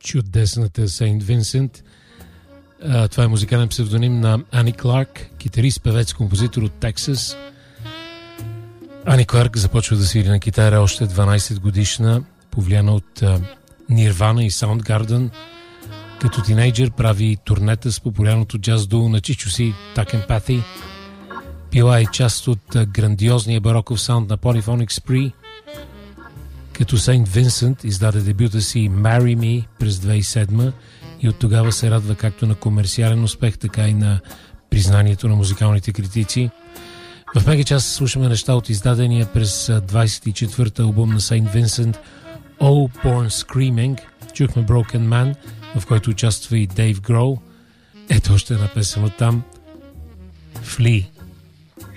чудесната Сейнт Винсент. Това е музикален псевдоним на Ани Кларк, китарист, певец, композитор от Тексас. Ани Кларк започва да свири на китара още 12 годишна, повлияна от Nirvana и Soundgarden. Като тинейджър прави турнета с популярното джаз дуо на чичо си Tuck and Pathy. Била е част от грандиозния бароков саунд на Polyphonic Spree. Като Сейнт Винсент издаде дебюта си Marry Me през 2007 и от тогава се радва както на комерциален успех, така и на признанието на музикалните критици. В мега част слушаме неща от издадения през 24-та албум на Сейнт Винсент All Born Screaming. Чухме Broken Man, в който участва и Дейв Гроу. Ето още една песен от там. Flee.